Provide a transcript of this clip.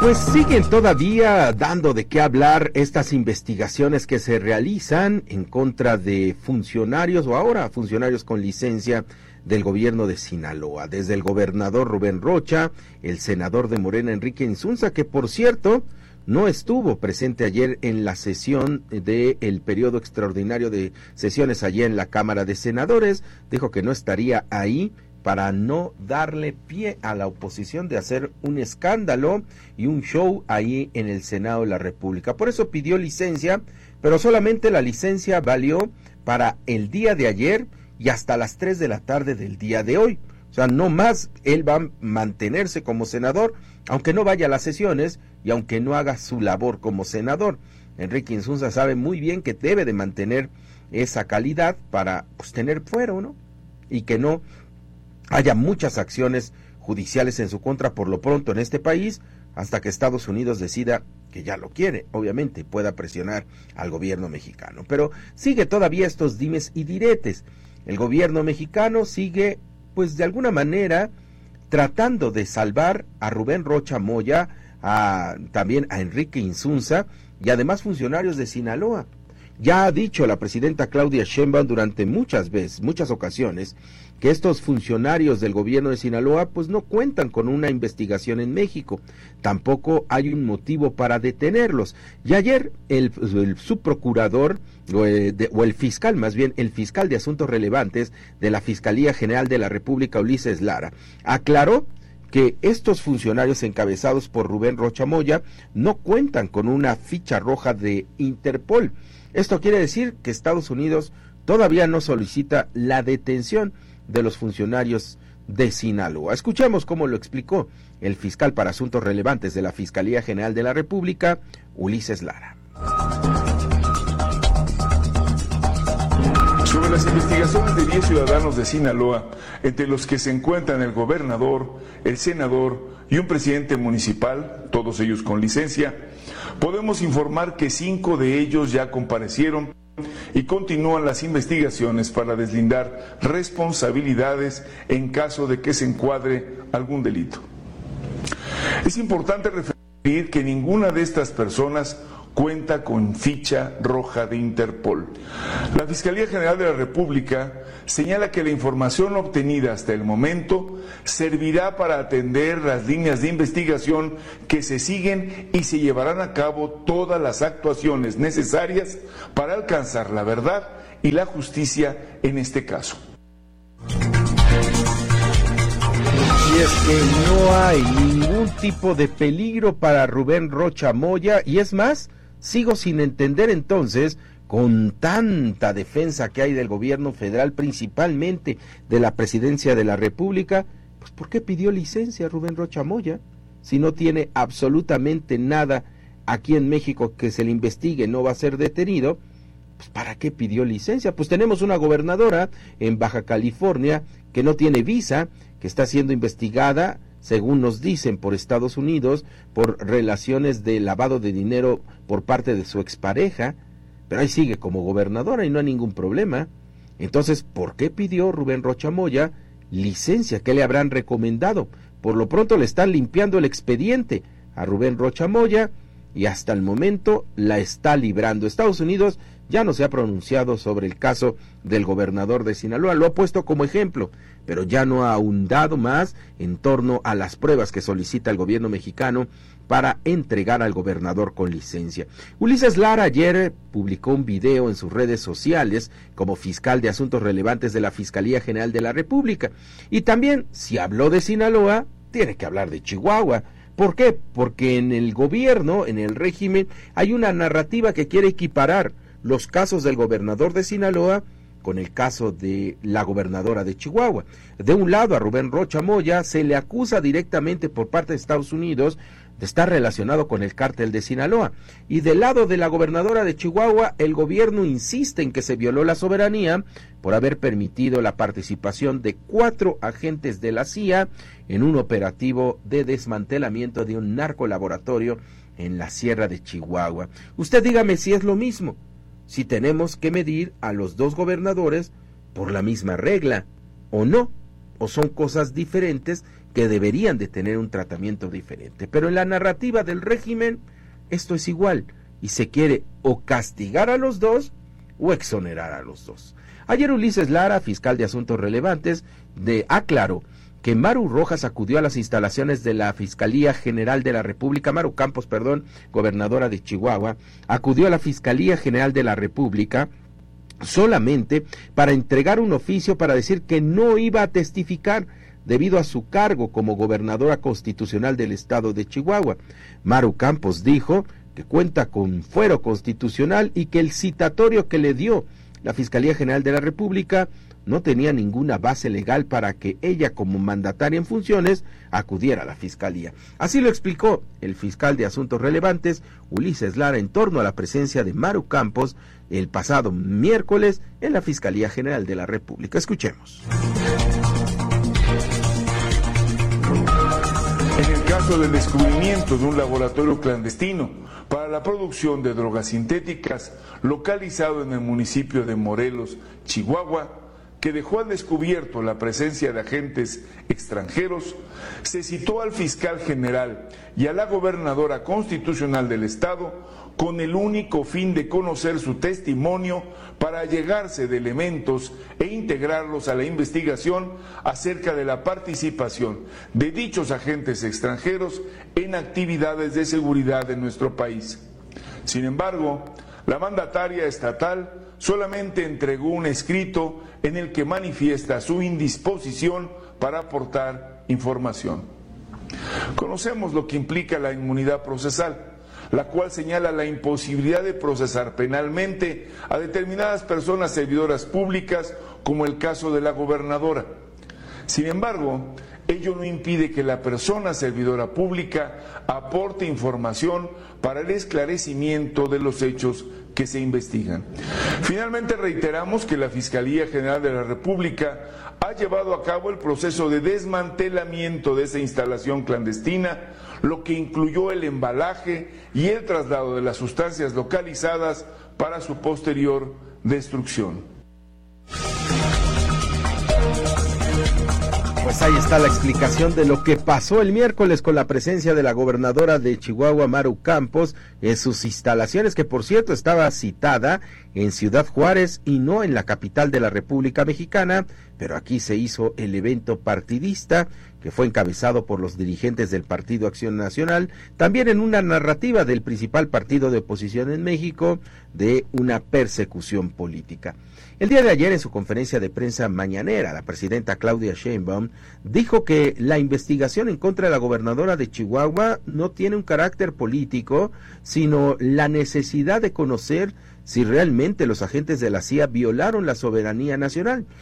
Pues siguen todavía dando de qué hablar estas investigaciones que se realizan en contra de funcionarios o ahora funcionarios con licencia del gobierno de Sinaloa, desde el gobernador Rubén Rocha, el senador de Morena Enrique Insunza, que por cierto no estuvo presente ayer en la sesión del periodo extraordinario de sesiones allá en la Cámara de Senadores, dijo que no estaría ahí para no darle pie a la oposición de hacer un escándalo y un show ahí en el Senado de la República. Por eso pidió licencia, pero solamente la licencia valió para el día de ayer y hasta las 3 de la tarde del día de hoy. O sea, no más, él va a mantenerse como senador, aunque no vaya a las sesiones y aunque no haga su labor como senador. Enrique Insunza sabe muy bien que debe de mantener esa calidad para pues, tener fuero, ¿no? Y que no haya muchas acciones judiciales en su contra por lo pronto en este país, hasta que Estados Unidos decida que ya lo quiere, obviamente, pueda presionar al gobierno mexicano. Pero sigue todavía estos dimes y diretes. El gobierno mexicano sigue, pues de alguna manera, tratando de salvar a Rubén Rocha Moya, también a Enrique Insunza y además funcionarios de Sinaloa. Ya ha dicho la presidenta Claudia Sheinbaum durante muchas ocasiones, que estos funcionarios del gobierno de Sinaloa pues no cuentan con una investigación en México, tampoco hay un motivo para detenerlos. Y ayer el subprocurador, o el fiscal, más bien el fiscal de Asuntos Relevantes de la Fiscalía General de la República, Ulises Lara, aclaró que estos funcionarios encabezados por Rubén Rocha Moya no cuentan con una ficha roja de Interpol. Esto quiere decir que Estados Unidos todavía no solicita la detención de los funcionarios de Sinaloa. Escuchemos cómo lo explicó el fiscal para Asuntos Relevantes de la Fiscalía General de la República, Ulises Lara. Sobre las investigaciones de 10 ciudadanos de Sinaloa, entre los que se encuentran el gobernador, el senador y un presidente municipal, todos ellos con licencia, podemos informar que 5 de ellos ya comparecieron y continúan las investigaciones para deslindar responsabilidades en caso de que se encuadre algún delito. Es importante referir que ninguna de estas personas cuenta con ficha roja de Interpol. La Fiscalía General de la República señala que la información obtenida hasta el momento servirá para atender las líneas de investigación que se siguen y se llevarán a cabo todas las actuaciones necesarias para alcanzar la verdad y la justicia en este caso. Y es que no hay ningún tipo de peligro para Rubén Rocha Moya, y es más, sigo sin entender entonces, con tanta defensa que hay del gobierno federal, principalmente de la presidencia de la República, pues ¿por qué pidió licencia Rubén Rocha Moya? Si no tiene absolutamente nada aquí en México que se le investigue, no va a ser detenido, pues ¿para qué pidió licencia? Pues tenemos una gobernadora en Baja California que no tiene visa, que está siendo investigada, según nos dicen, por Estados Unidos, por relaciones de lavado de dinero por parte de su expareja, pero ahí sigue como gobernadora y no hay ningún problema. Entonces, ¿por qué pidió Rubén Rocha Moya licencia? ¿Qué le habrán recomendado? Por lo pronto le están limpiando el expediente a Rubén Rocha Moya y hasta el momento la está librando. Estados Unidos ya no se ha pronunciado sobre el caso del gobernador de Sinaloa, lo ha puesto como ejemplo, pero ya no ha ahondado más en torno a las pruebas que solicita el gobierno mexicano para entregar al gobernador con licencia. Ulises Lara ayer publicó un video en sus redes sociales como fiscal de Asuntos Relevantes de la Fiscalía General de la República, y también, si habló de Sinaloa, tiene que hablar de Chihuahua. ¿Por qué? Porque en el gobierno, en el régimen, hay una narrativa que quiere equiparar los casos del gobernador de Sinaloa con el caso de la gobernadora de Chihuahua. De un lado, a Rubén Rocha Moya se le acusa directamente por parte de Estados Unidos de estar relacionado con el cártel de Sinaloa, y del lado de la gobernadora de Chihuahua, el gobierno insiste en que se violó la soberanía por haber permitido la participación de 4 agentes de la CIA en un operativo de desmantelamiento de un narcolaboratorio en la sierra de Chihuahua. Usted dígame si es lo mismo, si tenemos que medir a los 2 gobernadores por la misma regla, o no, o son cosas diferentes que deberían de tener un tratamiento diferente. Pero en la narrativa del régimen, esto es igual, y se quiere o castigar a los dos o exonerar a los dos. Ayer Ulises Lara, fiscal de Asuntos Relevantes, aclaró que Maru Rojas acudió a las instalaciones de la Fiscalía General de la República, Maru Campos, gobernadora de Chihuahua, acudió a la Fiscalía General de la República solamente para entregar un oficio para decir que no iba a testificar debido a su cargo como gobernadora constitucional del estado de Chihuahua. Maru Campos dijo que cuenta con fuero constitucional y que el citatorio que le dio la Fiscalía General de la República no tenía ninguna base legal para que ella, como mandataria en funciones, acudiera a la Fiscalía. Así lo explicó el fiscal de Asuntos Relevantes, Ulises Lara, en torno a la presencia de Maru Campos el pasado miércoles en la Fiscalía General de la República. Escuchemos. En el caso del descubrimiento de un laboratorio clandestino para la producción de drogas sintéticas localizado en el municipio de Morelos, Chihuahua, que dejó al descubierto la presencia de agentes extranjeros, se citó al fiscal general y a la gobernadora constitucional del estado con el único fin de conocer su testimonio para allegarse de elementos e integrarlos a la investigación acerca de la participación de dichos agentes extranjeros en actividades de seguridad en nuestro país. Sin embargo, la mandataria estatal solamente entregó un escrito en el que manifiesta su indisposición para aportar información. Conocemos lo que implica la inmunidad procesal, la cual señala la imposibilidad de procesar penalmente a determinadas personas servidoras públicas, como el caso de la gobernadora. Sin embargo, ello no impide que la persona servidora pública aporte información para el esclarecimiento de los hechos que se investigan. Finalmente reiteramos que la Fiscalía General de la República ha llevado a cabo el proceso de desmantelamiento de esa instalación clandestina, lo que incluyó el embalaje y el traslado de las sustancias localizadas para su posterior destrucción. Pues ahí está la explicación de lo que pasó el miércoles con la presencia de la gobernadora de Chihuahua, Maru Campos, en sus instalaciones, que por cierto estaba citada en Ciudad Juárez y no en la capital de la República Mexicana, pero aquí se hizo el evento partidista que fue encabezado por los dirigentes del Partido Acción Nacional, también en una narrativa del principal partido de oposición en México de una persecución política. El día de ayer, en su conferencia de prensa mañanera, la presidenta Claudia Sheinbaum dijo que la investigación en contra de la gobernadora de Chihuahua no tiene un carácter político, sino la necesidad de conocer si realmente los agentes de la CIA violaron la soberanía nacional.